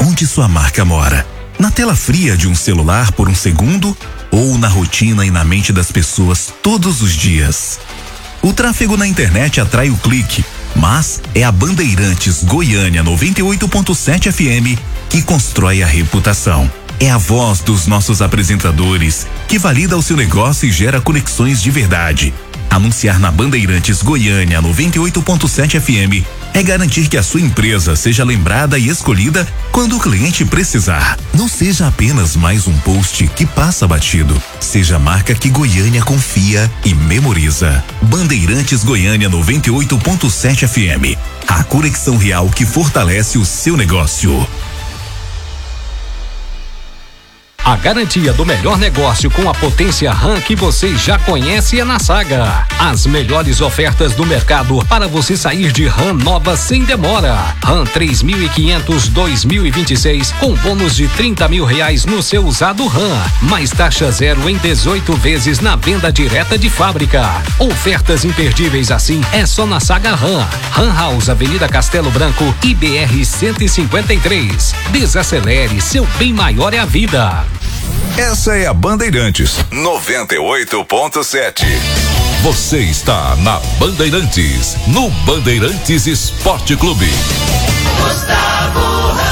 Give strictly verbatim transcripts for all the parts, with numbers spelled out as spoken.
onde sua marca mora. Na tela fria de um celular por um segundo ou na rotina e na mente das pessoas todos os dias. O tráfego na internet atrai o clique, mas é a Bandeirantes Goiânia noventa e oito ponto sete F M que constrói a reputação. É a voz dos nossos apresentadores que valida o seu negócio e gera conexões de verdade. Anunciar na Bandeirantes Goiânia noventa e oito ponto sete F M é garantir que a sua empresa seja lembrada e escolhida quando o cliente precisar. Não seja apenas mais um post que passa batido. Seja a marca que Goiânia confia e memoriza. Bandeirantes Goiânia noventa e oito ponto sete F M. A conexão real que fortalece o seu negócio. A garantia do melhor negócio com a potência RAM que você já conhece é na Saga. As melhores ofertas do mercado para você sair de RAM nova sem demora. RAM três mil e quinhentos dois mil e vinte e seis com bônus de trinta mil reais no seu usado RAM. Mais taxa zero em dezoito vezes na venda direta de fábrica. Ofertas imperdíveis assim é só na Saga RAM. RAM House, Avenida Castelo Branco, I B R cento e cinquenta e três. Desacelere, seu bem maior é a vida. Essa é a Bandeirantes noventa e oito ponto sete. Você está na Bandeirantes, no Bandeirantes Esporte Clube. Gustavo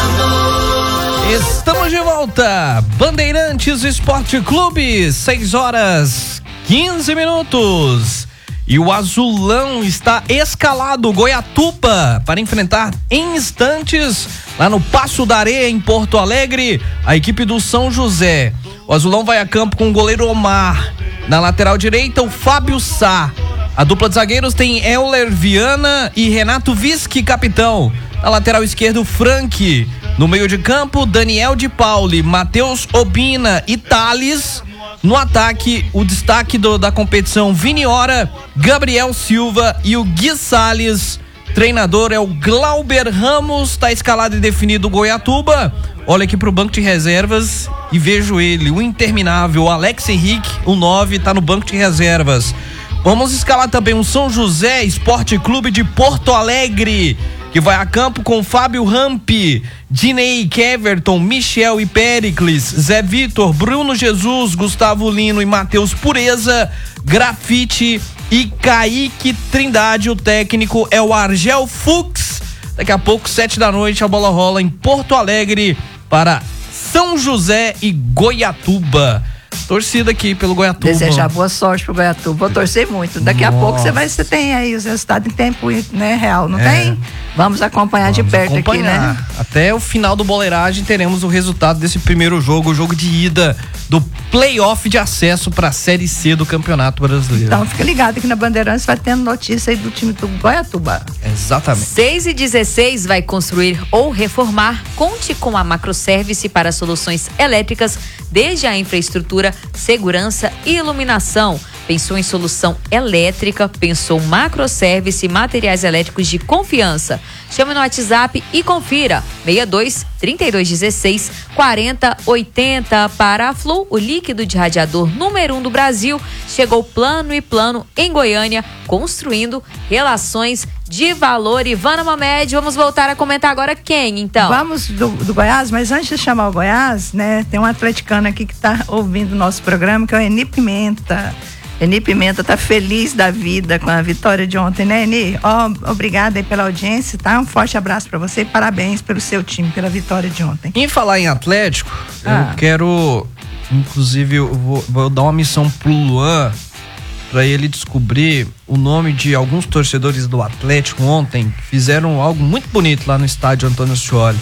Ramos. Estamos de volta, Bandeirantes Esporte Clube, seis horas quinze minutos. E o Azulão está escalado Goiatuba para enfrentar em instantes lá no Passo da Areia em Porto Alegre a equipe do São José. O Azulão vai a campo com o goleiro Omar. Na lateral direita o Fábio Sá. A dupla de zagueiros tem Euler Viana e Renato Vischi, capitão. Na lateral esquerda o Frank. No meio de campo Daniel de Pauli, Matheus Obina e Thales. No ataque, o destaque do, da competição, Vini Ora, Gabriel Silva e o Gui Salles. Treinador é o Glauber Ramos, tá escalado e definido o Goiatuba. Olha aqui pro banco de reservas e vejo ele, o interminável Alex Henrique, o nove, tá no banco de reservas. Vamos escalar também o São José Esporte Clube de Porto Alegre, que vai a campo com Fábio Rampi, Dinei, Keverton, Michel e Péricles, Zé Vitor, Bruno Jesus, Gustavo Lino e Matheus Pureza, Grafite e Kaique Trindade. O técnico é o Argel Fux. Daqui a pouco, sete da noite, a bola rola em Porto Alegre para São José e Goiatuba. Torcida aqui pelo Goiatuba. Desejar boa sorte pro Goiatuba. Vou torcer muito. Daqui Nossa. a pouco você vai, você tem aí os resultados em tempo, né, real, não é. tem? Vamos acompanhar Vamos de perto acompanhar. aqui, né? Até o final do Boleiragem teremos o resultado desse primeiro jogo, o jogo de ida do playoff de acesso para a Série C do Campeonato Brasileiro. Então fica ligado aqui na Bandeirantes, vai tendo notícia aí do time do Goiatuba. Exatamente. seis e dezesseis vai construir ou reformar. Conte com a Macroservice para soluções elétricas, desde a infraestrutura, segurança e iluminação. Pensou em solução elétrica, pensou Macroservice, materiais elétricos de confiança. Chame no WhatsApp e confira. seis dois, trinta e dois dezesseis, quarenta oitenta. Para a Flu, o líquido de radiador número um do Brasil. Chegou plano e plano em Goiânia, construindo relações de valor. Ivana Mamed, vamos voltar a comentar agora quem, então? Vamos do, do Goiás, mas antes de chamar o Goiás, né, tem um atleticano aqui que tá ouvindo o nosso programa, que é o Eni Pimenta. Eni Pimenta tá feliz da vida com a vitória de ontem, né, Eni? Ó, oh, obrigada aí pela audiência, tá? Um forte abraço pra você e parabéns pelo seu time, pela vitória de ontem. Em falar em Atlético, ah. eu quero, inclusive, eu vou, vou dar uma missão pro Luan, para ele descobrir o nome de alguns torcedores do Atlético ontem, que fizeram algo muito bonito lá no estádio Antônio Scioli.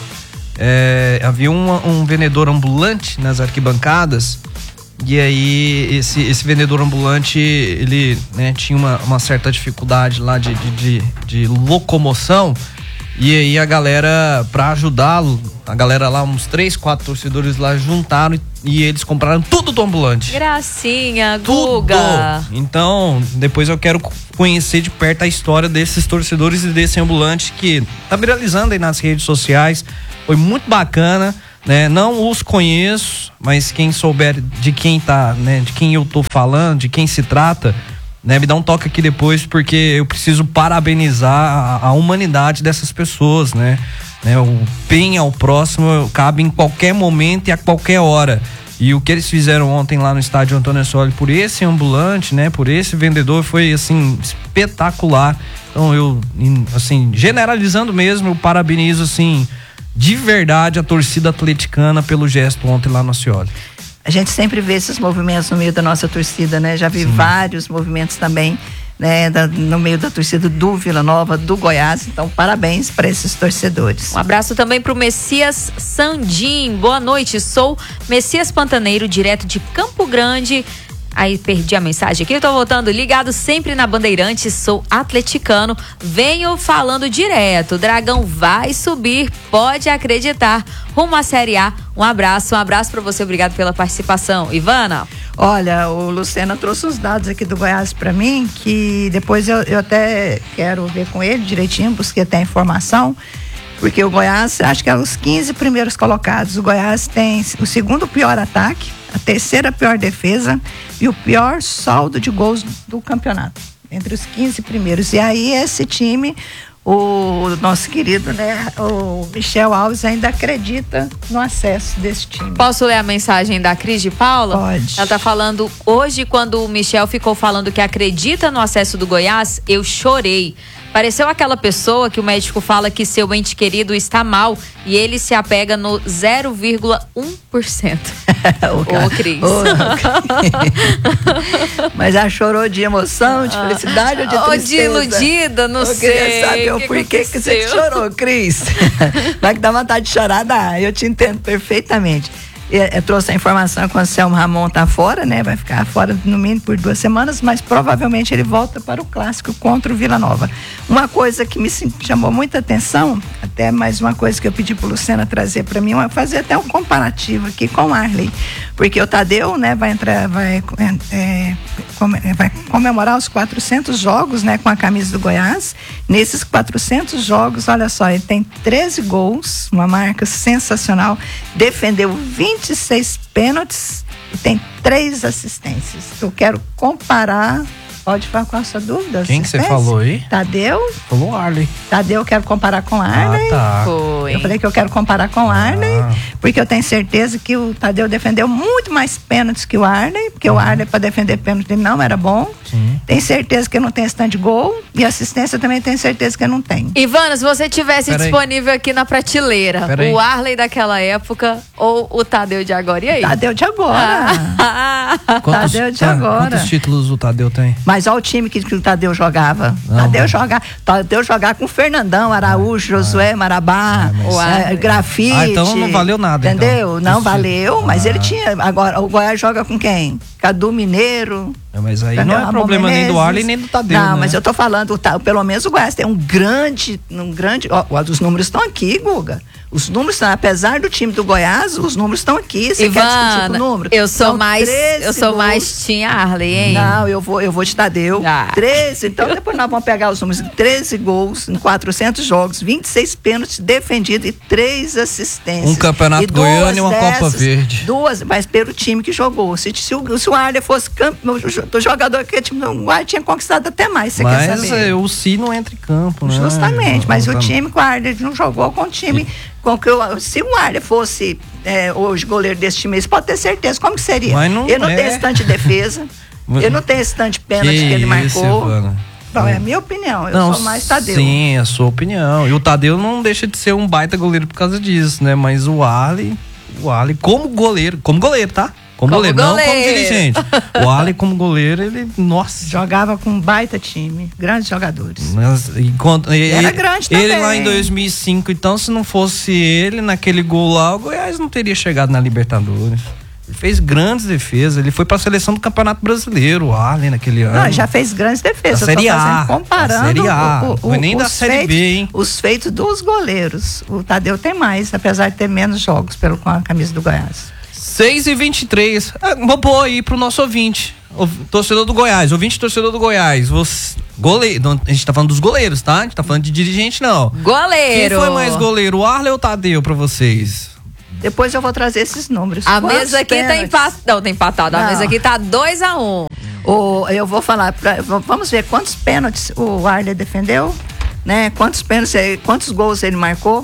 É, havia um, um vendedor ambulante nas arquibancadas, e aí esse, esse vendedor ambulante, ele, né, tinha uma, uma certa dificuldade lá de, de, de, de locomoção, e aí a galera, para ajudá-lo, a galera lá, uns três, quatro torcedores lá juntaram e, e eles compraram tudo do ambulante. Gracinha, tudo. Guga. Então, depois eu quero conhecer de perto a história desses torcedores e desse ambulante que tá viralizando aí nas redes sociais. Foi muito bacana, né? Não os conheço, mas quem souber de quem tá, né, de quem eu tô falando, de quem se trata, né, me dá um toque aqui depois, porque eu preciso parabenizar a, a humanidade dessas pessoas, né? né? O bem ao próximo cabe em qualquer momento e a qualquer hora. E o que eles fizeram ontem lá no estádio Antônio Ascioli por esse ambulante, né? Por esse vendedor foi, assim, espetacular. Então eu, assim, generalizando mesmo, eu parabenizo, assim, de verdade a torcida atleticana pelo gesto ontem lá no Ascioli. A gente sempre vê esses movimentos no meio da nossa torcida, né? Já vi Sim. vários movimentos também, né? Da, no meio da torcida do Vila Nova, do Goiás. Então, parabéns para esses torcedores. Um abraço também para o Messias Sandim. Boa noite, sou Messias Pantaneiro, direto de Campo Grande. Aí perdi a mensagem aqui, eu tô voltando, ligado sempre na Bandeirantes, sou atleticano, venho falando direto, o Dragão vai subir, pode acreditar, rumo à Série A. Um abraço, um abraço pra você, obrigado pela participação. Ivana? Olha, o Lucena trouxe uns dados aqui do Goiás pra mim, que depois eu, eu até quero ver com ele direitinho, busquei até a informação, porque o Goiás, acho que é os quinze primeiros colocados, o Goiás tem o segundo pior ataque, a terceira pior defesa e o pior saldo de gols do campeonato, entre os quinze primeiros. E aí esse time, o nosso querido, né, o Michel Alves ainda acredita no acesso desse time. Posso ler a mensagem da Cris de Paula? Pode. Ela tá falando, hoje quando o Michel ficou falando que acredita no acesso do Goiás, eu chorei. Pareceu aquela pessoa que o médico fala que seu ente querido está mal e ele se apega no zero vírgula um por cento. Ô, Cris. Mas já chorou de emoção, de felicidade ou de tristeza? Ou de iludida, não eu sei. Eu queria saber o porquê que você chorou, Cris. Vai que dá vontade de chorar, dá. Eu te entendo perfeitamente. Eu, eu trouxe a informação que o Anselmo Ramon tá fora, né? Vai ficar fora no mínimo por duas semanas, mas provavelmente ele volta para o clássico contra o Vila Nova. Uma coisa que me chamou muita atenção, até mais uma coisa que eu pedi pro Lucena trazer para mim, é fazer até um comparativo aqui com o Arley, porque o Tadeu, né, vai entrar, vai, é, vai comemorar os quatrocentos jogos, né, com a camisa do Goiás. Nesses quatrocentos jogos, olha só, ele tem treze gols, uma marca sensacional, defendeu vinte vinte e seis pênaltis e tem três assistências. Eu quero comparar. Pode falar com a sua dúvida? Quem que você falou aí? Tadeu. Falou Arley. Tadeu, eu quero comparar com Arley. Ah, tá. Foi. Eu falei que eu quero comparar com Arley, ah. porque eu tenho certeza que o Tadeu defendeu muito mais pênaltis que o Arley, porque uhum. o Arley, para defender pênalti, ele não era bom. Sim. Tenho certeza que ele não tem stand de gol e assistência também tenho certeza que ele não tem. Ivana, se você tivesse Pera disponível aí. aqui na prateleira, Pera o aí. Arley daquela época ou o Tadeu de agora, e aí? Tadeu de agora. Ah. Quantos, Tadeu de tá, agora. Quantos títulos o Tadeu tem? Mas olha o time que, que o Tadeu jogava. Não, Tadeu jogar, Tadeu jogar com Fernandão, Araújo, ah, Josué, Marabá, ah, é, Grafite. Ah, então não valeu nada. Entendeu? Então. Não valeu, mas ah. ele tinha. Agora, o Goiás joga com quem? Cadu Mineiro. É, mas aí entendeu? Não é problema nem do Arley nem do Tadeu. Não, né? mas eu tô falando, tá, pelo menos o Goiás tem um grande, um grande. Ó, os números estão aqui, Guga. Os números, apesar do time do Goiás, os números estão aqui. Você Ivana, quer discutir o número? Eu sou São mais, eu sou gols. mais tinha Arley, hein? Não, eu vou, eu vou te dar deu. Ah. treze, então depois nós vamos pegar os números. treze gols em quatrocentos jogos, vinte e seis pênaltis defendidos e três assistências. Um campeonato e goiano e uma dessas, Copa Verde. Duas, mas pelo time que jogou. Se, se, o, se o Arley fosse campeão, o jogador que time do Arley tinha conquistado até mais, você mas quer saber? o Si não entra em campo, né? Justamente, mas não, o time que o Arley não jogou com o time... Com que eu, se o Arley fosse é, hoje goleiro desse time, você pode ter certeza como que seria. Mas não ele não é. tem esse tanto de defesa, ele não tem esse tanto de pênalti que, que ele marcou. Ivana. Bom, é a minha opinião, eu não, sou mais Tadeu. Sim, é a sua opinião. E o Tadeu não deixa de ser um baita goleiro por causa disso, né? Mas o Arley, o Arley como goleiro, como goleiro, tá? Como, como goleiro, goleiro, não como dirigente. O Arley como goleiro, ele, nossa. Jogava com um baita time, grandes jogadores. Mas, enquanto, ele, era grande ele também. lá em dois mil e cinco, então, se não fosse ele naquele gol lá, o Goiás não teria chegado na Libertadores. Ele fez grandes defesas, ele foi pra seleção do Campeonato Brasileiro, o Arley, naquele ano. Não, já fez grandes defesas. Da Série A. Comparando. Da Série A. O, o, Foi nem da Série feitos, B, hein? Os feitos dos goleiros. O Tadeu tem mais, apesar de ter menos jogos pelo, com a camisa do Goiás. seis e vinte e três. Ah, vou pôr aí pro nosso ouvinte. O, torcedor do Goiás. Ouvinte torcedor do Goiás. Você, goleiro. A gente tá falando dos goleiros, tá? A gente tá falando de dirigente, não. Goleiro. Quem foi mais goleiro, o Arley ou o Tadeu pra vocês? Depois eu vou trazer esses números. A Quantos mesa aqui pênaltis? tá empatada. Não, tá empatada. A mesa aqui tá dois a um. O, eu vou falar. Pra, vamos ver quantos pênaltis o Arley defendeu, né? Quantos pênaltis, quantos gols ele marcou.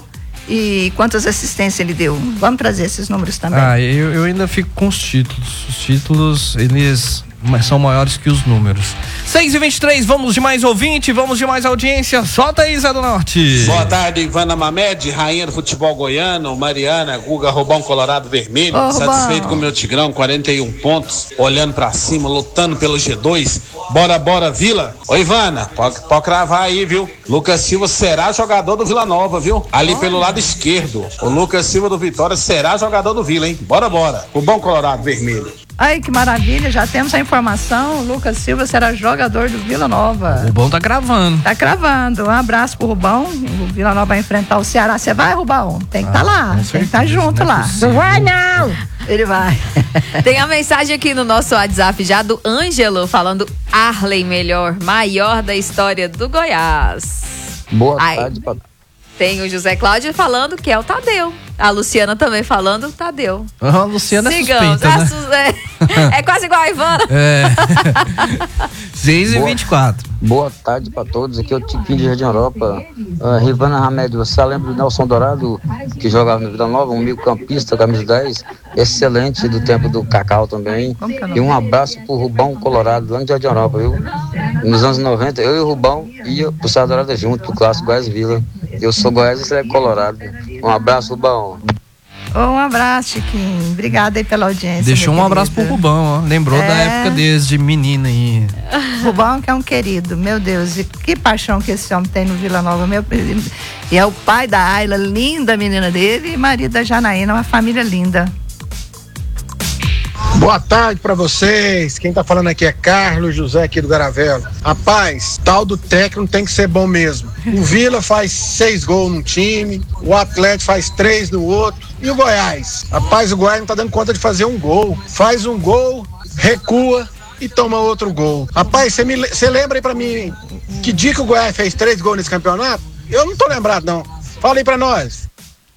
E quantas assistências ele deu? Vamos trazer esses números também. Ah, eu, eu ainda fico com os títulos. Os títulos, eles são maiores que os números. seis e vinte e três, vamos de mais ouvinte, vamos de mais audiência. Solta aí, Zé do Norte. Boa tarde, Ivana Mamed, rainha do futebol goiano, Mariana, Guga, Rubão Colorado Vermelho. Ô, Satisfeito Rubão. com o meu Tigrão, quarenta e um pontos, olhando pra cima, lutando pelo G dois. Bora, bora, Vila. Ô, Ivana, pode, pode cravar aí, viu? Lucas Silva será jogador do Vila Nova, viu? Ali Olha. Pelo lado esquerdo. O Lucas Silva do Vitória será jogador do Vila, hein? Bora, bora. Rubão Colorado Vermelho. Ai, que maravilha, já temos a informação. O Lucas Silva será jogador do Vila Nova. O Rubão tá gravando. Tá cravando. Um abraço pro Rubão. O Vila Nova vai enfrentar o Ceará. Você vai, Rubão? Tem que estar ah, tá lá. Tem que estar tá junto não é lá. Não vai, não! Ele vai. Tem a mensagem aqui no nosso WhatsApp já do Ângelo falando Arley melhor, maior da história do Goiás. Boa Ai. tarde, papai. Tem o José Cláudio falando que é o Tadeu. A Luciana também falando Tadeu. Ah, a Luciana Sigamos. é suspeita, né? é, é quase igual a Ivana. É. seis e vinte e quatro. Boa tarde para todos. Aqui é o Tiquinho de Jardim Europa. Uh, Ivana Hamed, você lembra do Nelson Dourado, que jogava no Vila Nova, um meio campista, camisa dez, excelente do tempo do Cacau também. E um abraço pro Rubão Colorado, lá no Jardim Europa, viu? Nos anos noventa, eu e o Rubão ia pro Estado Dourado junto, pro Clássico Goiás Vila. Eu sou Goiás e você é Colorado. Um abraço, Rubão. Um abraço, Chiquinho. Obrigada aí pela audiência. Deixou um abraço pro Rubão, ó. Lembrou é... da época desde menina aí. Rubão que é um querido, meu Deus. E que paixão que esse homem tem no Vila Nova, meu. E é o pai da Ayla, linda menina dele, e marido da Janaína, uma família linda. Boa tarde pra vocês, quem tá falando aqui é Carlos José aqui do Garavelo. Rapaz, tal do técnico tem que ser bom mesmo. O Vila faz seis gols num time, o Atlético faz três no outro. E o Goiás? Rapaz, o Goiás não tá dando conta de fazer um gol. Faz um gol, recua e toma outro gol. Rapaz, você lembra aí pra mim que dia que o Goiás fez três gols nesse campeonato? Eu não tô lembrado não. Fala aí pra nós.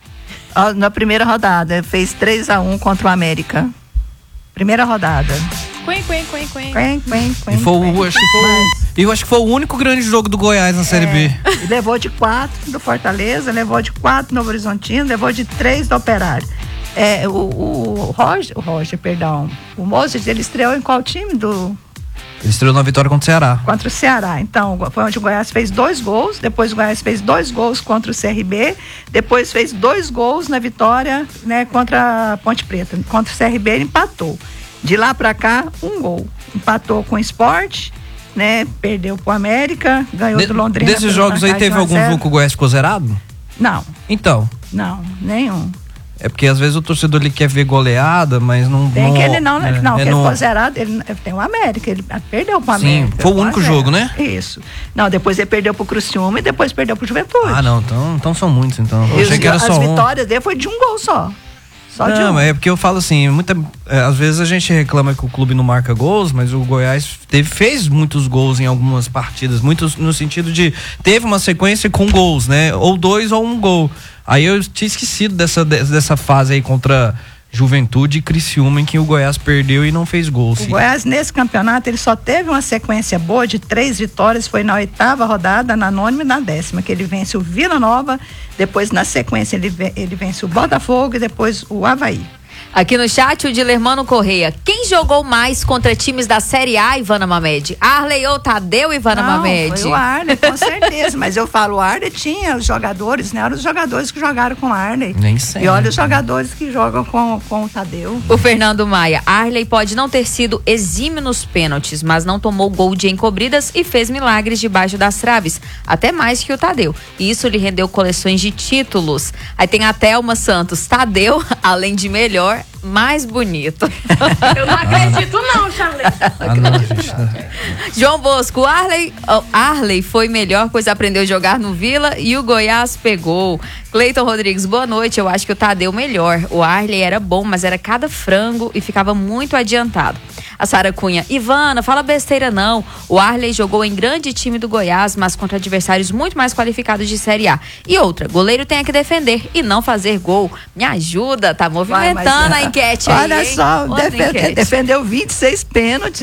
Na primeira rodada, fez três a um contra o América. Primeira rodada. Quen, quen, quen, quen. Quen, quen, quen, e foi o, quen. acho que foi, Mas... eu acho que foi o único grande jogo do Goiás na Série é, B. E levou de quatro do Fortaleza, levou de quatro do Novo Horizontino, levou de três do Operário. É, o, o Roger, o Roger, perdão, o Moses, ele estreou em qual time do... Ele estreou na vitória contra o Ceará. Contra o Ceará. Então, foi onde o Goiás fez dois gols. Depois o Goiás fez dois gols contra o C R B. Depois fez dois gols na vitória, né, contra a Ponte Preta. Contra o C R B, ele empatou. De lá pra cá, um gol. Empatou com o Sport, né? Perdeu pro América, ganhou de, do Londrina. Desses jogos aí, teve algum jogo que o Goiás ficou zerado? Não. Então? Não, nenhum. É porque às vezes o torcedor ele quer ver goleada, mas não... Tem não, que ele não, é, não, é que no... ele ficou zerado, ele tem o América, ele perdeu pro América. Sim, foi o único jogo, né? Isso. Não, depois ele perdeu pro Criciúma e depois perdeu pro Juventude. Ah, não, então, então são muitos, então. Eu e achei os, que era as só um. vitórias dele foi de um gol só. Só de não, um. mas é porque eu falo assim, muita, é, às vezes a gente reclama que o clube não marca gols, mas o Goiás teve, fez muitos gols em algumas partidas, muitos no sentido de, teve uma sequência com gols, né? Ou dois ou um gol. Aí eu tinha esquecido dessa, dessa fase aí contra Juventude e Criciúma, em que o Goiás perdeu e não fez gol. O sim. Goiás, nesse campeonato, ele só teve uma sequência boa de três vitórias, foi na oitava rodada, na nona e na décima, que ele vence o Vila Nova, depois na sequência ele, ele vence o Botafogo e depois o Avaí. Aqui no chat, o Dilermano Correia. Quem jogou mais contra times da Série A, Ivana Mamed? Arley ou Tadeu, Ivana Não, Mamed? foi o Arley, com certeza. Mas eu falo, o Arley tinha os jogadores, né? Eram os jogadores que jogaram com o Arley. Nem sei. E olha os jogadores que jogam com, com o Tadeu. O Fernando Maia. Arley pode não ter sido exímio nos pênaltis, mas não tomou gol de encobridas e fez milagres debaixo das traves. Até mais que o Tadeu. E isso lhe rendeu coleções de títulos. Aí tem a Thelma Santos. Tadeu, além de melhor, mais bonito. Eu não acredito não, Charlie. Ah, não, gente. João Bosco, Arley, oh, Arley foi melhor, pois aprendeu a jogar no Vila e o Goiás pegou. Cleiton Rodrigues, boa noite. Eu acho que o Tadeu melhor. O Arley era bom, mas era cada frango e ficava muito adiantado. A Sara Cunha, Ivana, fala besteira não. O Arley jogou em grande time do Goiás, mas contra adversários muito mais qualificados de Série A. E outra, goleiro tem que defender e não fazer gol. Me ajuda, tá movimentando Vai, mas, a enquete olha aí. Olha só, defe- defendeu vinte e seis pênaltis.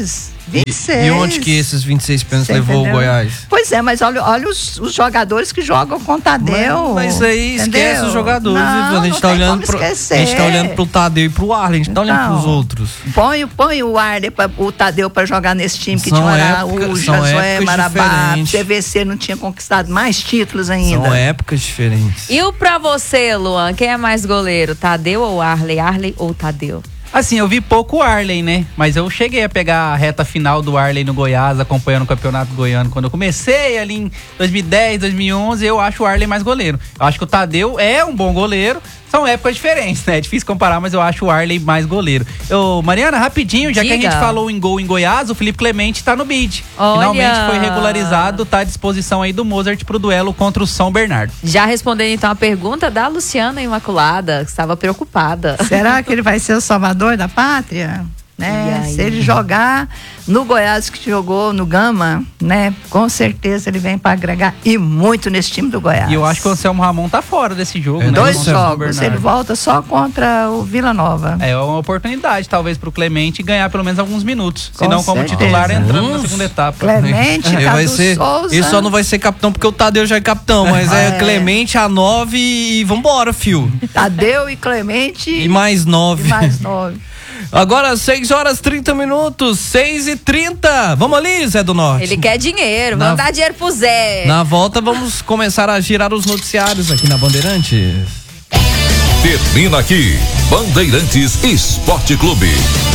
vinte e seis. E, e onde que esses vinte e seis pênaltis levou entendeu? o Goiás? Pois é, mas olha, olha os, os jogadores que jogam com o Tadeu. Mas, mas aí entendeu? esquece os jogadores, não, viu? A gente não tá tem olhando como pro, esquecer. a gente tá olhando pro Tadeu e pro Arley, a gente não tá olhando pros outros. Põe, põe o Arley, pra, o Tadeu pra jogar nesse time que São tinha o Ara- época- o são Josué épocas Marabá, diferentes. C V C não tinha conquistado mais títulos ainda. São épocas diferentes. E o pra você, Luan, quem é mais goleiro? Tadeu ou Arley? Arley ou Tadeu? Assim, eu vi pouco o Arley, né? Mas eu cheguei a pegar a reta final do Arley no Goiás, acompanhando o Campeonato Goiano. Quando eu comecei ali em dois mil e dez, dois mil e onze, eu acho o Arley mais goleiro. Eu acho que o Tadeu é um bom goleiro. São épocas diferentes, né? É difícil comparar, mas eu acho o Arley mais goleiro. Eu, Mariana, rapidinho, já Diga. que a gente falou em gol em Goiás, o Felipe Clemente tá no bid. Olha. Finalmente foi regularizado, tá à disposição aí do Mozart pro duelo contra o São Bernardo. Já respondendo então a pergunta da Luciana Imaculada, que estava preocupada. Será que ele vai ser o salvador da pátria? Né? Se ele jogar no Goiás que jogou no Gama, né? Com certeza ele vem para agregar e muito nesse time do Goiás. E eu acho que o Anselmo Ramon tá fora desse jogo, É, né? Dois Contra o São jogos, Bernardo. ele volta só contra o Vila Nova. É uma oportunidade, talvez, pro Clemente ganhar pelo menos alguns minutos. Com Se não, como certeza. titular, entrando na Hum. segunda etapa. Clemente, Ele vai Cadu ser, Souza. ele só não vai ser capitão porque o Tadeu já é capitão, mas é, É. Clemente a nove e vambora, fio. Tadeu e Clemente E mais nove. e mais nove. Agora seis horas trinta minutos, seis e trinta. Vamos ali, Zé do Norte. Ele quer dinheiro, Na- vamos dar dinheiro pro Zé. Na volta vamos começar a girar os noticiários aqui na Bandeirantes. Termina aqui, Bandeirantes Esporte Clube.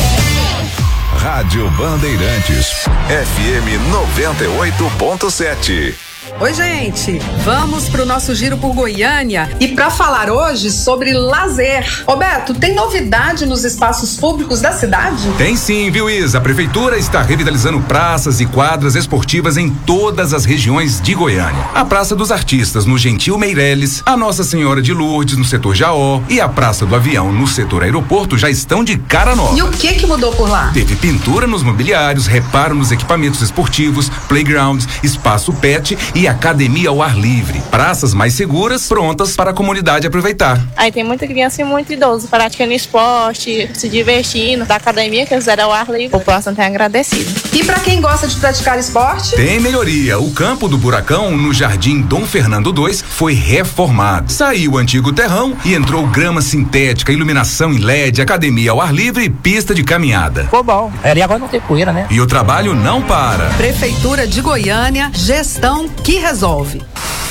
Rádio Bandeirantes, F M noventa e oito ponto sete. Oi, gente, vamos pro nosso giro por Goiânia e para falar hoje sobre lazer. Ô Beto, tem novidade nos espaços públicos da cidade? Tem sim, viu, Isa? A prefeitura está revitalizando praças e quadras esportivas em todas as regiões de Goiânia. A Praça dos Artistas, no Gentil Meireles, a Nossa Senhora de Lourdes, no setor Jaó, e a Praça do Avião, no setor Aeroporto, já estão de cara nova. E o que que mudou por lá? Teve pintura nos mobiliários, reparo nos equipamentos esportivos, playgrounds, espaço pet e academia ao ar livre. Praças mais seguras, prontas para a comunidade aproveitar. Aí tem muita criança e muito idoso praticando esporte, se divertindo, da academia que eles eram ao ar livre. A população tem agradecido. E para quem gosta de praticar esporte? Tem melhoria. O campo do Buracão, no Jardim Dom Fernando dois, foi reformado. Saiu o antigo terrão e entrou grama sintética, iluminação em L E D, academia ao ar livre e pista de caminhada. Ficou bom. E agora não tem poeira, né? E o trabalho não para. Prefeitura de Goiânia, gestão que resolve.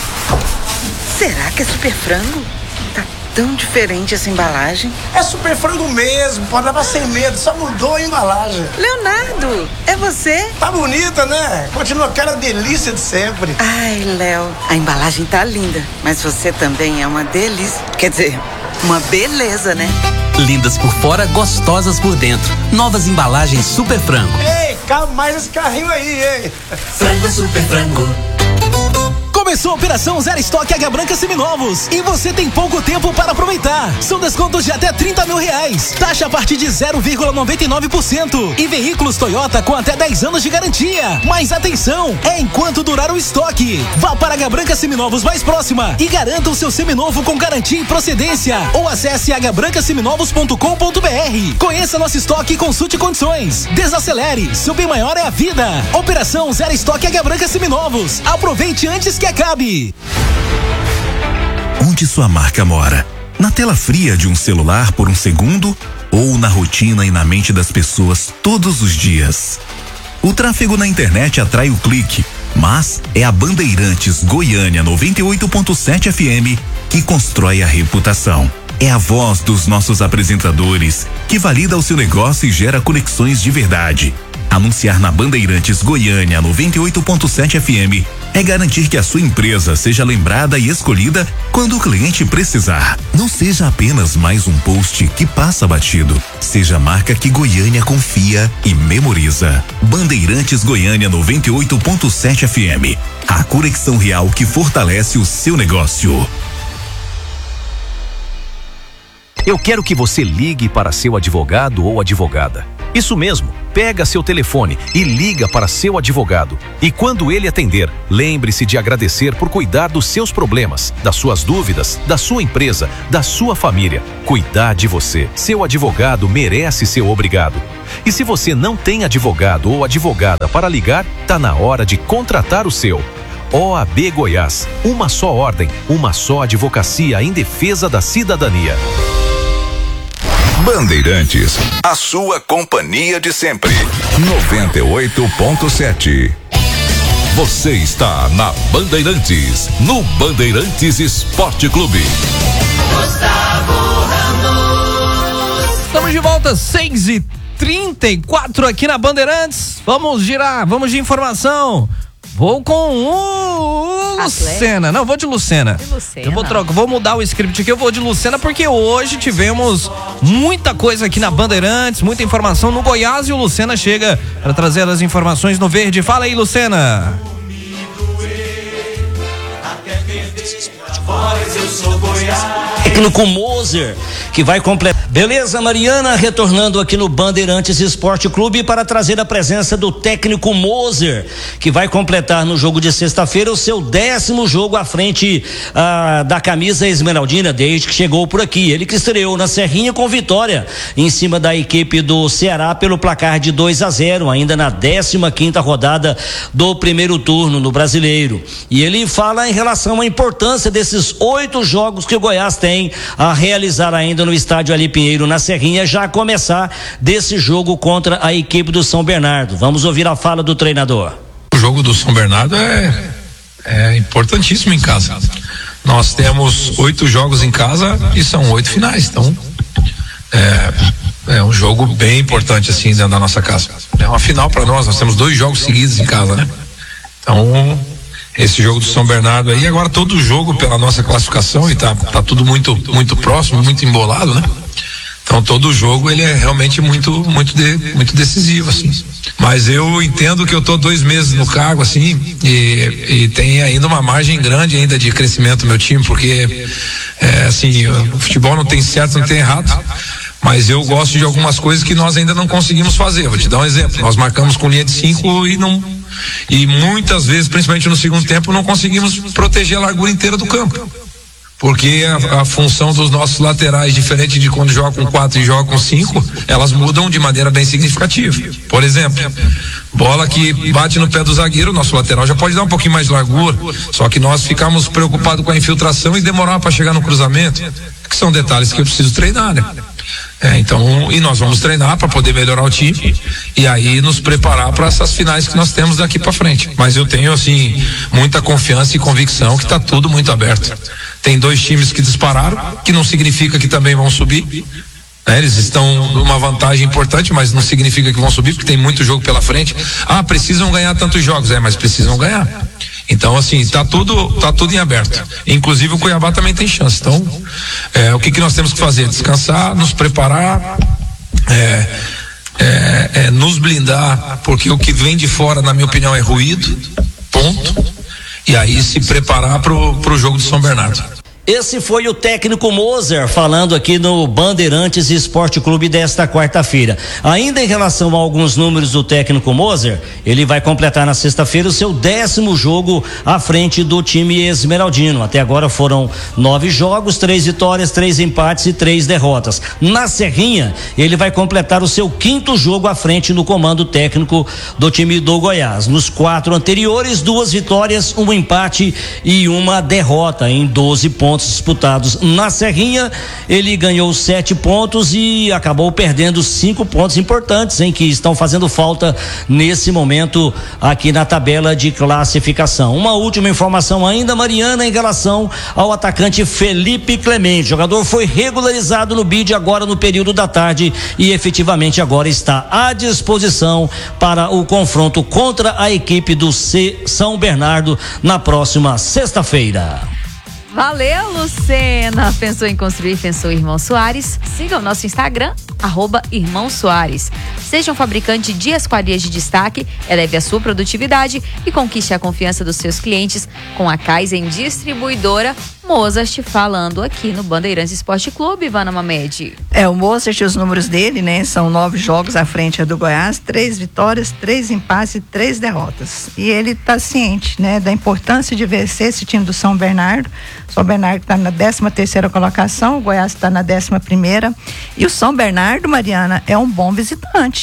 Será que é super frango? Tá tão diferente essa embalagem. É super frango mesmo, pode levar sem medo, só mudou a embalagem. Leonardo, é você? Tá bonita, né? Continua aquela delícia de sempre. Ai, Léo, a embalagem tá linda, mas você também é uma delícia. Quer dizer, uma beleza, né? Lindas por fora, gostosas por dentro. Novas embalagens Super Frango. Ei, calma mais esse carrinho aí, hein? Frango Super Frango. Começou a operação Zero Estoque Águia Branca Seminovos e você tem pouco tempo para aproveitar. São descontos de até trinta mil reais. Taxa a partir de zero vírgula noventa e nove por cento e veículos Toyota com até dez anos de garantia. Mas atenção, é enquanto durar o estoque. Vá para a Águia Branca Seminovos mais próxima e garanta o seu seminovo com garantia e procedência. Ou acesse águia branca seminovos ponto com ponto br. Conheça nosso estoque e consulte condições. Desacelere, seu bem maior é a vida. Operação Zero Estoque Águia Branca Seminovos. Aproveite antes que acabe. Onde sua marca mora? Na tela fria de um celular por um segundo ou na rotina e na mente das pessoas todos os dias? O tráfego na internet atrai o clique, mas é a Bandeirantes Goiânia noventa e oito ponto sete F M que constrói a reputação. É a voz dos nossos apresentadores que valida o seu negócio e gera conexões de verdade. Anunciar na Bandeirantes Goiânia noventa e oito ponto sete F M é garantir que a sua empresa seja lembrada e escolhida quando o cliente precisar. Não seja apenas mais um post que passa batido. Seja a marca que Goiânia confia e memoriza. Bandeirantes Goiânia noventa e oito ponto sete F M. A conexão real que fortalece o seu negócio. Eu quero que você ligue para seu advogado ou advogada. Isso mesmo, pega seu telefone e liga para seu advogado. E quando ele atender, lembre-se de agradecer por cuidar dos seus problemas, das suas dúvidas, da sua empresa, da sua família. Cuidar de você. Seu advogado merece ser obrigado. E se você não tem advogado ou advogada para ligar, tá na hora de contratar o seu. O A B Goiás, uma só ordem, uma só advocacia em defesa da cidadania. Bandeirantes, a sua companhia de sempre. noventa e oito ponto sete. Você está na Bandeirantes, no Bandeirantes Esporte Clube. Gustavo Ramos. Estamos de volta, seis e trinta e quatro aqui na Bandeirantes. Vamos girar, vamos de informação. Vou com o Lucena. Não, vou de Lucena. De Lucena. Eu vou trocar, vou mudar o script aqui, eu vou de Lucena porque hoje tivemos muita coisa aqui na Bandeirantes, muita informação no Goiás e o Lucena chega para trazer as informações no verde. Fala aí, Lucena. Técnico Moser, que vai completar. Beleza, Mariana, retornando aqui no Bandeirantes Esporte Clube para trazer a presença do técnico Moser, que vai completar no jogo de sexta-feira o seu décimo jogo à frente ah, da camisa esmeraldina desde que chegou por aqui. Ele que estreou na Serrinha com vitória em cima da equipe do Ceará pelo placar de dois a zero, ainda na décima quinta rodada do primeiro turno no Brasileiro. E ele fala em relação à importância desses oito jogos que o Goiás tem a realizar ainda no estádio Ali Pinheiro, na Serrinha, já a começar desse jogo contra a equipe do São Bernardo. Vamos ouvir a fala do treinador. O jogo do São Bernardo é, é importantíssimo em casa. Nós temos oito jogos em casa e são oito finais, então é, é um jogo bem importante assim dentro da nossa casa. É uma final para nós, nós temos dois jogos seguidos em casa, né? Então esse jogo do São Bernardo aí, agora todo jogo pela nossa classificação e tá, tá tudo muito, muito próximo, muito embolado, né? Então todo jogo ele é realmente muito, muito, de, muito decisivo, assim. Mas eu entendo que eu tô dois meses no cargo, assim, e, e tem ainda uma margem grande ainda de crescimento no meu time, porque, é, assim, o futebol não tem certo, não tem errado. Mas eu gosto de algumas coisas que nós ainda não conseguimos fazer. Vou te dar um exemplo. Nós marcamos com linha de cinco e não, e muitas vezes, principalmente no segundo tempo, não conseguimos proteger a largura inteira do campo. Porque a, a função dos nossos laterais, diferente de quando joga com quatro e joga com cinco, elas mudam de maneira bem significativa. Por exemplo, bola que bate no pé do zagueiro, nosso lateral já pode dar um pouquinho mais de largura, só que nós ficamos preocupados com a infiltração e demorar para chegar no cruzamento, que são detalhes que eu preciso treinar, né? É, então, e nós vamos treinar para poder melhorar o time e aí nos preparar para essas finais que nós temos daqui para frente. Mas eu tenho assim muita confiança e convicção que está tudo muito aberto. Tem dois times que dispararam, que não significa que também vão subir. Né? Eles estão numa vantagem importante, mas não significa que vão subir, porque tem muito jogo pela frente. Ah, precisam ganhar tantos jogos, é, mas precisam ganhar. Então, assim, tá tudo, tá tudo em aberto. Inclusive o Cuiabá também tem chance. Então, é, o que que nós temos que fazer? Descansar, nos preparar, é, é, é, nos blindar, porque o que vem de fora, na minha opinião, é ruído, ponto. E aí se preparar pro, pro jogo de São Bernardo. Esse foi o técnico Moser falando aqui no Bandeirantes Esporte Clube desta quarta-feira. Ainda em relação a alguns números do técnico Moser, ele vai completar na sexta-feira o seu décimo jogo à frente do time esmeraldino. Até agora foram nove jogos, três vitórias, três empates e três derrotas. Na Serrinha, ele vai completar o seu quinto jogo à frente no comando técnico do time do Goiás. Nos quatro anteriores, duas vitórias, um empate e uma derrota em doze pontos disputados. Na Serrinha, ele ganhou sete pontos e acabou perdendo cinco pontos importantes, em que estão fazendo falta nesse momento aqui na tabela de classificação. Uma última informação ainda, Mariana, em relação ao atacante Felipe Clemente. O jogador foi regularizado no B I D agora no período da tarde e efetivamente agora está à disposição para o confronto contra a equipe do C São Bernardo na próxima sexta-feira. Valeu, Lucena. Pensou em construir, pensou Irmão Soares. Siga o nosso Instagram, arroba Irmão Soares. Seja um fabricante de esquadrias de destaque, eleve a sua produtividade e conquiste a confiança dos seus clientes com a Kaizen Distribuidora Mozart, falando aqui no Bandeirantes Esporte Clube, Ivana Mamed. É, o Mozart, os números dele, né, são nove jogos à frente do Goiás, três vitórias, três empates e três derrotas. E ele está ciente, né, da importância de vencer esse time do São Bernardo. O São Bernardo está na décima terceira colocação, o Goiás está na décima primeira. E o São Bernardo, Mariana, é um bom visitante.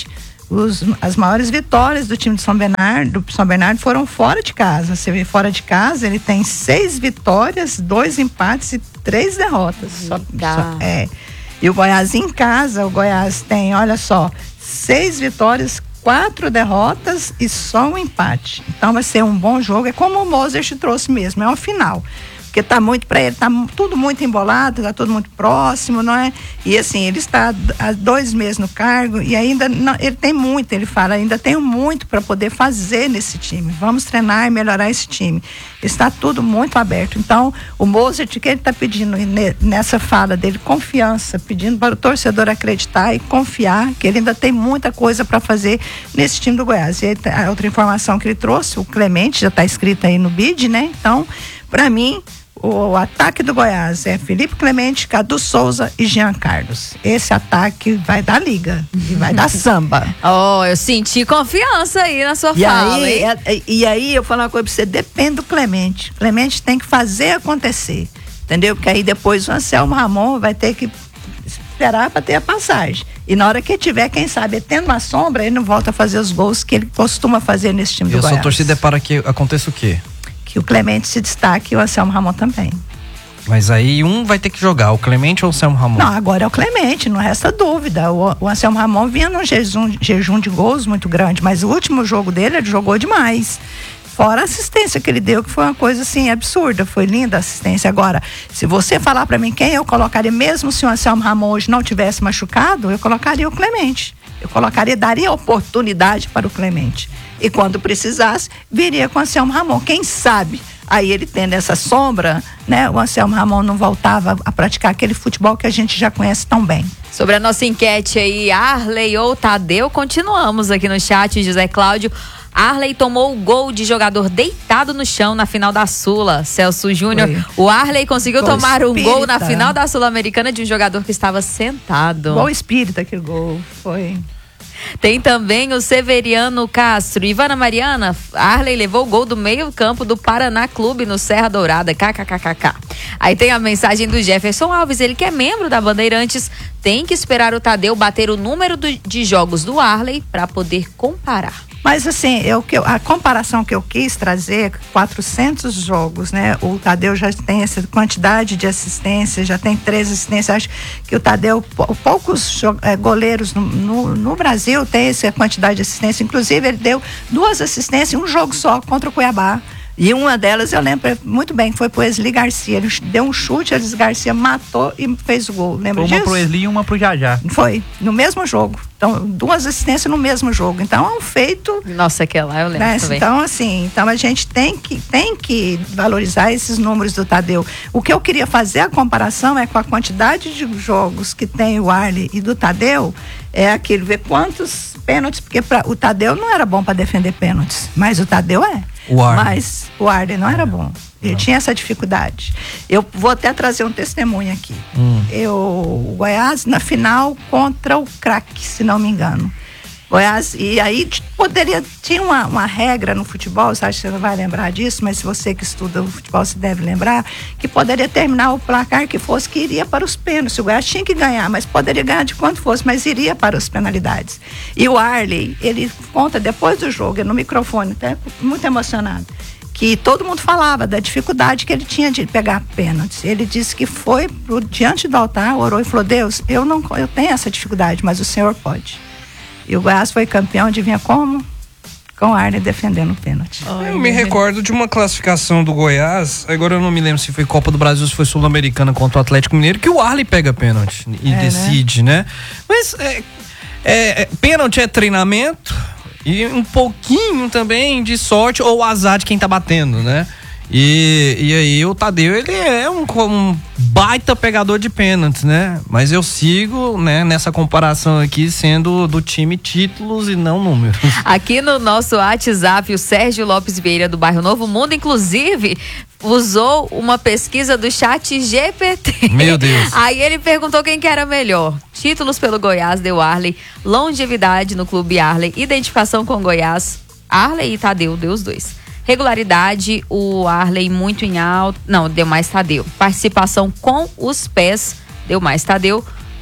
os, as maiores vitórias do time de São Bernardo, do São Bernardo foram fora de casa. Você vê, fora de casa ele tem seis vitórias, dois empates e três derrotas. Só, só, é. E o Goiás em casa, o Goiás tem, olha só, seis vitórias, quatro derrotas e só um empate. Então vai ser um bom jogo. É como o Mozart trouxe mesmo, é uma final. Porque tá muito para ele, tá tudo muito embolado, tá tudo muito próximo, não é? E assim, ele está há dois meses no cargo e ainda não, ele tem muito, ele fala, ainda tenho muito para poder fazer nesse time. Vamos treinar e melhorar esse time. Está tudo muito aberto. Então, o Mozart, que ele está pedindo nessa fala dele, confiança, pedindo para o torcedor acreditar e confiar que ele ainda tem muita coisa para fazer nesse time do Goiás. E a outra informação que ele trouxe, o Clemente, já está escrito aí no bid, né? Então, para mim, o ataque do Goiás é Felipe Clemente, Cadu Souza e Jean Carlos. Esse ataque vai dar liga e vai dar samba. Oh, eu senti confiança aí na sua e fala, aí, hein? é, e aí eu falo uma coisa pra você, depende do Clemente. Clemente tem que fazer acontecer, entendeu? Porque aí depois o Anselmo Ramon vai ter que esperar para ter a passagem. E na hora que tiver, quem sabe, tendo uma sombra, ele não volta a fazer os gols que ele costuma fazer nesse time do e Goiás. E a sua torcida é para que aconteça o quê? Que o Clemente se destaque e o Anselmo Ramon também. Mas aí um vai ter que jogar, o Clemente ou o Anselmo Ramon? Não, agora é o Clemente, não resta dúvida. O, o Anselmo Ramon vinha num jejum, jejum de gols muito grande, mas o último jogo dele, ele jogou demais. Fora a assistência que ele deu, que foi uma coisa assim absurda, foi linda a assistência. Agora, se você falar pra mim quem eu colocaria, mesmo se o Anselmo Ramon hoje não tivesse machucado, eu colocaria o Clemente. Eu colocaria, daria oportunidade para o Clemente. E quando precisasse, viria com o Anselmo Ramon. Quem sabe, aí ele tendo essa sombra, né? O Anselmo Ramon não voltava a praticar aquele futebol que a gente já conhece tão bem. Sobre a nossa enquete aí, Arley ou Tadeu, continuamos aqui no chat, José Cláudio. Arley tomou o gol de jogador deitado no chão na final da Sula. Celso Júnior, o Arley conseguiu gol tomar espírita. um gol na final da Sul-Americana de um jogador que estava sentado. Gol espírita, aquele gol foi... Tem também o Severiano Castro. Ivana Mariana, Arley levou o gol do meio campo do Paraná Clube no Serra Dourada, kkkk. Aí tem a mensagem do Jefferson Alves, ele que é membro da Bandeirantes, tem que esperar o Tadeu bater o número do, de jogos do Arley para poder comparar. Mas assim, eu, a comparação que eu quis trazer, quatrocentos jogos, né? O Tadeu já tem essa quantidade de assistências, já tem três assistências. Acho que o Tadeu, poucos goleiros no, no, no Brasil tem essa quantidade de assistência. Inclusive, ele deu duas assistências em um jogo só contra o Cuiabá. E uma delas eu lembro muito bem, que foi pro Esli Garcia. Ele deu um chute, o Esli Garcia matou e fez o gol. Lembra uma disso? Uma pro Esli e uma pro Jajá. Foi, no mesmo jogo. Então, duas assistências no mesmo jogo. Então, é um feito... Nossa, aquela eu lembro né? também. Então, assim, então a gente tem que, tem que valorizar esses números do Tadeu. O que eu queria fazer a comparação é com a quantidade de jogos que tem o Arley e do Tadeu, é aquilo, ver quantos pênaltis, porque pra, o Tadeu não era bom para defender pênaltis, mas o Tadeu é. O Arley. Mas o Arley não era bom. Ele não. tinha essa dificuldade. Eu vou até trazer um testemunho aqui. Hum. Eu, o Goiás na final contra o Craque, se não me engano. Goiás, e aí poderia, tinha uma, uma regra no futebol, você acha que você não vai lembrar disso, mas se você que estuda o futebol se deve lembrar, que poderia terminar o placar que fosse, que iria para os pênaltis. O Goiás tinha que ganhar, mas poderia ganhar de quanto fosse, mas iria para as penalidades. E o Arley, ele conta depois do jogo, no microfone, até muito emocionado, que todo mundo falava da dificuldade que ele tinha de pegar pênaltis. Ele disse que foi pro, diante do altar, orou e falou: Deus, eu não, eu tenho essa dificuldade, mas o Senhor pode. E o Goiás foi campeão, adivinha como? Com o Arley defendendo o pênalti. Oh, eu me recordo de uma classificação do Goiás, agora eu não me lembro se foi Copa do Brasil ou se foi Sul-Americana contra o Atlético Mineiro, que o Arley pega pênalti e é, decide, né? né? Mas é, é, pênalti é treinamento e um pouquinho também de sorte ou azar de quem tá batendo, né? E, e aí o Tadeu, ele é um, um baita pegador de pênaltis, né? Mas eu sigo, né, nessa comparação aqui sendo do time títulos e não números. Aqui no nosso WhatsApp, o Sérgio Lopes Vieira do bairro Novo Mundo, inclusive, usou uma pesquisa do chat G P T. Meu Deus. Aí ele perguntou quem que era melhor. Títulos pelo Goiás, deu Arley. Longevidade no clube, Arley. Identificação com Goiás, Arley e Tadeu, deu os dois. Regularidade, o Arley muito em alto. Não, deu mais Tadeu. Participação com os pés, deu mais Tadeu.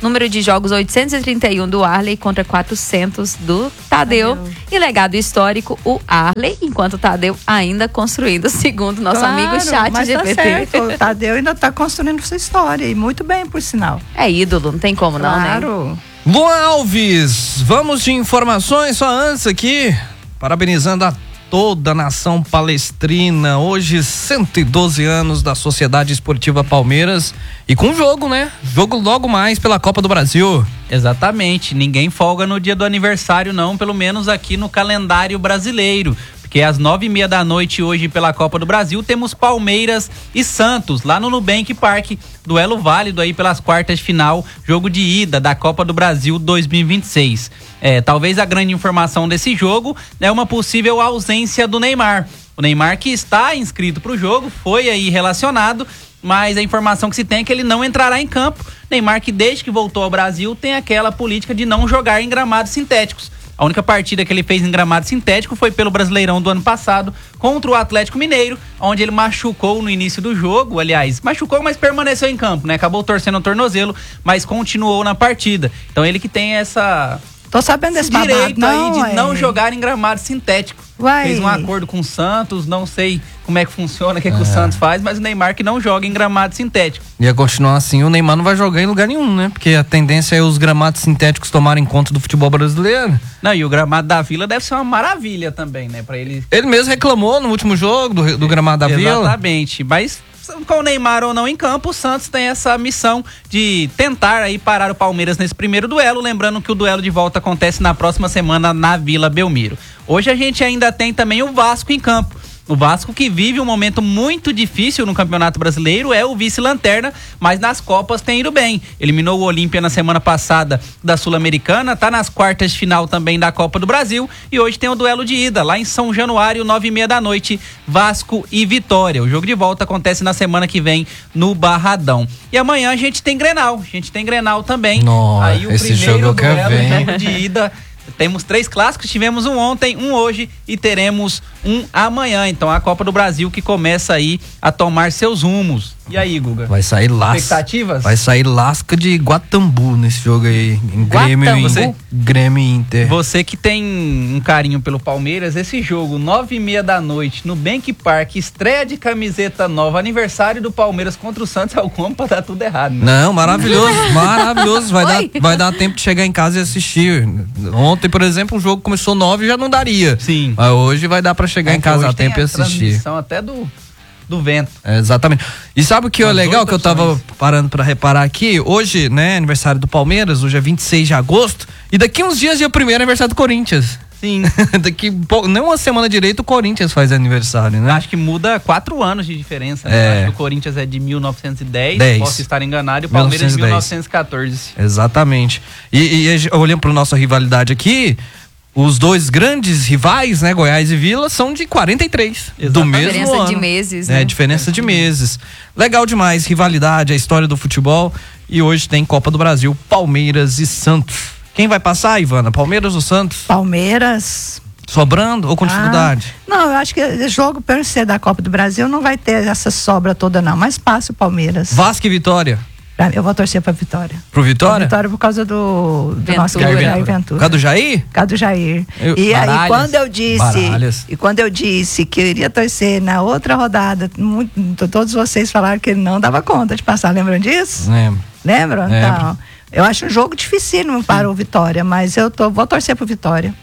Número de jogos oitocentos e trinta e um do Arley contra quatrocentos do Tadeu. Tadeu. E legado histórico, o Arley, enquanto o Tadeu ainda construindo, segundo nosso claro, amigo Chat mas G P T. Tá certo. O Tadeu ainda está construindo sua história, e muito bem, por sinal. É ídolo, não tem como claro. não, né? Claro. Luan Alves, vamos de informações só antes aqui, parabenizando a toda a nação palestrina, hoje cento e doze anos da Sociedade Esportiva Palmeiras e com jogo, né? Jogo logo mais pela Copa do Brasil. Exatamente, ninguém folga no dia do aniversário não, pelo menos aqui no calendário brasileiro. Porque às nove e meia da noite hoje pela Copa do Brasil temos Palmeiras e Santos lá no Nubank Park, duelo válido aí pelas quartas de final, jogo de ida da Copa do Brasil dois mil e vinte e seis. É, talvez a grande informação desse jogo é uma possível ausência do Neymar. O Neymar que está inscrito para o jogo, foi aí relacionado, mas a informação que se tem é que ele não entrará em campo. Neymar que desde que voltou ao Brasil tem aquela política de não jogar em gramados sintéticos. A única partida que ele fez em gramado sintético foi pelo Brasileirão do ano passado contra o Atlético Mineiro, onde ele machucou no início do jogo, aliás, machucou, mas permaneceu em campo, né? Acabou torcendo o tornozelo, mas continuou na partida. Então ele que tem essa... Tô sabendo desse direito babado, aí não, de é. não jogar em gramado sintético. Uai. Fez um acordo com o Santos, não sei como é que funciona, o que, é. que o Santos faz, mas o Neymar que não joga em gramado sintético. Ia continuar assim, o Neymar não vai jogar em lugar nenhum, né? Porque a tendência é os gramados sintéticos tomarem conta do futebol brasileiro. Não, e o gramado da Vila deve ser uma maravilha também, né? Pra ele... ele mesmo reclamou no último jogo do, do gramado da Vila. Exatamente, mas com o Neymar ou não em campo, o Santos tem essa missão de tentar aí parar o Palmeiras nesse primeiro duelo, lembrando que o duelo de volta acontece na próxima semana na Vila Belmiro. Hoje a gente ainda tem também o Vasco em campo. O Vasco que vive um momento muito difícil no Campeonato Brasileiro, é o vice-lanterna, mas nas Copas tem ido bem. Eliminou o Olímpia na semana passada da Sul-Americana, tá nas quartas de final também da Copa do Brasil e hoje tem o duelo de ida lá em São Januário, nove e meia da noite, Vasco e Vitória. O jogo de volta acontece na semana que vem no Barradão. E amanhã a gente tem Grenal, a gente tem Grenal também. Nossa, aí o esse primeiro jogo eu quero duelo, ver. jogo de ida. Temos três clássicos, tivemos um ontem, um hoje e teremos um amanhã. Então a Copa do Brasil que começa aí a tomar seus rumos. E aí, Guga? Vai sair lasca. Expectativas? Vai sair lasca de Guatambu nesse jogo aí. Em Grêmio, Guatambu? Você, Grêmio e Inter. Você que tem um carinho pelo Palmeiras, esse jogo, nove e meia da noite, no Bank Park, estreia de camiseta nova, aniversário do Palmeiras contra o Santos, alguma pra dar tudo errado, né? Não, maravilhoso, maravilhoso. Vai dar, vai dar tempo de chegar em casa e assistir. Ontem, por exemplo, o jogo começou nove e já não daria. Sim. Mas hoje vai dar pra chegar É em que casa hoje a tempo tem e a assistir. transmissão até do, do vento. É, exatamente. E sabe o que é As legal oito que eu tava opções. parando pra reparar aqui? Hoje, né, aniversário do Palmeiras, hoje é vinte e seis de agosto. E daqui uns dias, dia primeiro, é aniversário do Corinthians. Sim. Daqui pou- nem uma semana direito o Corinthians faz aniversário, né? Acho que muda quatro anos de diferença. Né? É. Acho que o Corinthians é de mil novecentos e dez, dez. posso estar enganado, e o Palmeiras de mil novecentos e catorze. Exatamente. E, e olhando para nossa rivalidade aqui, os dois grandes rivais, né, Goiás e Vila, são de quarenta e três. Do mesmo Diferença ano. de meses, É, né? diferença de meses. Legal demais, rivalidade, a história do futebol. E hoje tem Copa do Brasil, Palmeiras e Santos. Quem vai passar, Ivana? Palmeiras ou Santos? Palmeiras. Sobrando ou com dificuldade? Ah, não, eu acho que o jogo per se da Copa do Brasil não vai ter essa sobra toda não, mas passa o Palmeiras. Vasco e Vitória. Eu vou torcer pra Vitória. Pro Vitória? Pra Vitória por causa do, do nosso Jair Jair Ventura. Ventura. Por causa do Jair? Por causa do Jair. Eu- e aí Baralhas. quando eu disse, Baralhas. e quando eu disse que eu iria torcer na outra rodada, muito- todos vocês falaram que ele não dava conta de passar, lembram disso? Lembro. Lembram? Lembro. Então, eu acho um jogo dificílimo para o Vitória, mas eu tô, vou torcer pro Vitória.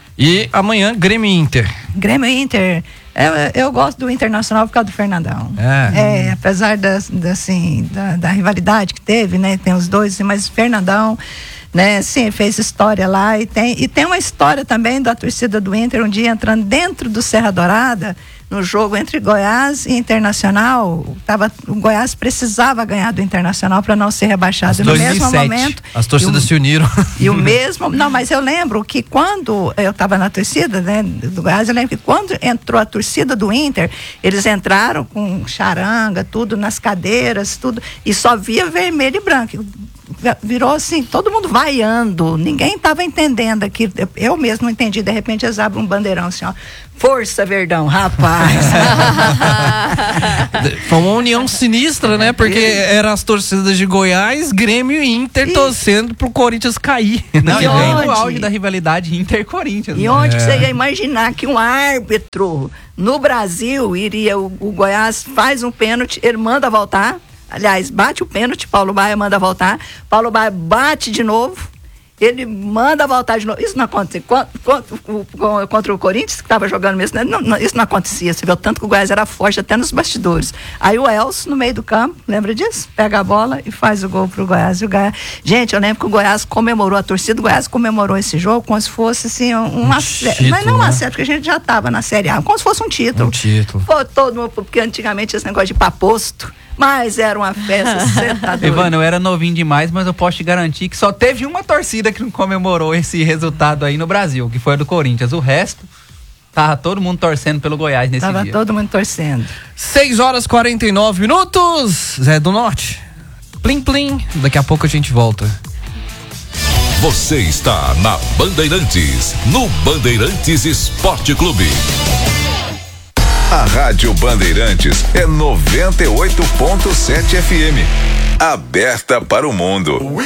E amanhã, Grêmio e Inter. Grêmio e Inter, eu, eu gosto do Internacional por causa do Fernandão. É. É, apesar da, da, assim, da, da rivalidade que teve, né? Tem os dois, assim, mas Fernandão, né? Sim, fez história lá e tem, e tem uma história também da torcida do Inter um dia entrando dentro do Serra Dourada, no jogo entre Goiás e Internacional. Tava, o Goiás precisava ganhar do Internacional para não ser rebaixado. As No dois mil e mesmo sete. momento. As torcidas e o- se uniram. E o mesmo, não, mas eu lembro que quando eu estava na torcida, né, do Goiás, eu lembro que quando entrou a torcida do Inter, eles entraram com charanga, tudo nas cadeiras, tudo, e só via vermelho e branco. Virou assim, todo mundo vaiando, ninguém estava entendendo aqui. Eu mesmo não entendi, de repente eles abrem um bandeirão assim, ó, Força, Verdão, rapaz. Foi uma união sinistra, né? Porque eram as torcidas de Goiás, Grêmio e Inter torcendo pro Corinthians cair. Não, e onde? o auge da rivalidade Inter-Corinthians. E né? onde É. que você ia imaginar que um árbitro no Brasil iria, o, o Goiás faz um pênalti, ele manda voltar, aliás, bate o pênalti, Paulo Baia manda voltar, Paulo Baia bate de novo, ele manda voltar de novo. Isso não acontecia. Contra, contra, contra o Corinthians, que estava jogando mesmo, né? não, não, isso não acontecia. Você viu tanto que o Goiás era forte até nos bastidores. Aí o Elcio, no meio do campo, lembra disso? Pega a bola e faz o gol pro Goiás. E o Goiás... Gente, eu lembro que o Goiás comemorou, a torcida do Goiás comemorou esse jogo como se fosse assim, um, um acesso. Mas não um acesso, porque a gente já estava na Série A, como se fosse um título. Um título. Pô, todo mundo, porque antigamente esse negócio de paposto, mas era uma festa, você tá doido. Evandro, eu era novinho demais, mas eu posso te garantir que só teve uma torcida que não comemorou esse resultado aí no Brasil, que foi a do Corinthians. O resto, tava todo mundo torcendo pelo Goiás nesse Tava dia. todo mundo torcendo. seis horas e quarenta e nove minutos. Zé do Norte. Plim, plim. Daqui a pouco a gente volta. Você está na Bandeirantes, no Bandeirantes Esporte Clube. A Rádio Bandeirantes é noventa e oito ponto sete F M. Aberta para o mundo.